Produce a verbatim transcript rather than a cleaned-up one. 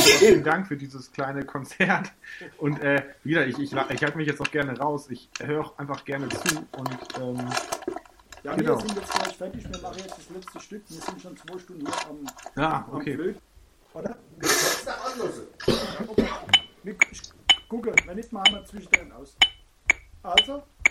vielen Dank für dieses kleine Konzert. Und äh, wieder, ich, ich, ich halte mich jetzt auch gerne raus. Ich höre auch einfach gerne zu. Und ähm, ja, genau. Wir sind jetzt gleich fertig. Wir machen jetzt das letzte Stück. Wir sind schon zwei Stunden hier am, ja, okay. am Flöten. Oder? Das da anlassen. Okay. Wir gucken, wenn nicht, machen wir zwischendrin aus. Also.